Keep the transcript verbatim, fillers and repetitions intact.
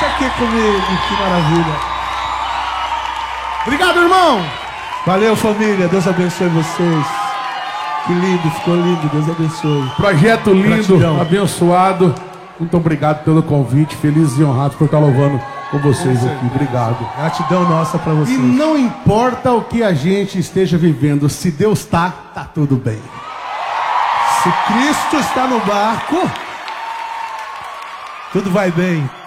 Deixa aqui comigo, que maravilha. Obrigado, irmão. Valeu, família. Deus abençoe vocês. Que lindo, ficou lindo. Deus abençoe. Projeto lindo, Gratidão. abençoado. Muito obrigado pelo convite. Felizes e honrados por estar louvando com vocês aqui. Obrigado. Gratidão nossa pra vocês. E não importa o que a gente esteja vivendo, se Deus está, tá tudo bem. Se Cristo está no barco, tudo vai bem.